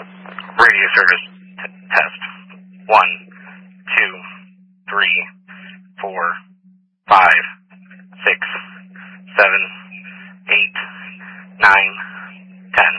Radio service test. 1, 2, 3, 4, 5, 6, 7, 8, 9.